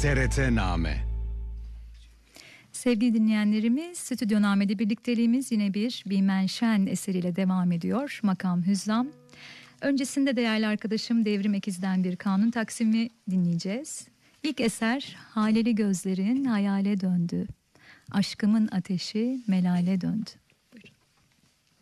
TRT-Name. Sevgili dinleyenlerimiz, Stüdyo Name'de birlikteliğimiz yine bir Bilmen Şen eseriyle devam ediyor. Makam Hüzzam. Öncesinde değerli arkadaşım Devrim Ekiz'den bir kanun taksimi dinleyeceğiz. İlk eser Haleli gözlerin hayale döndü. Aşkımın ateşi melale döndü.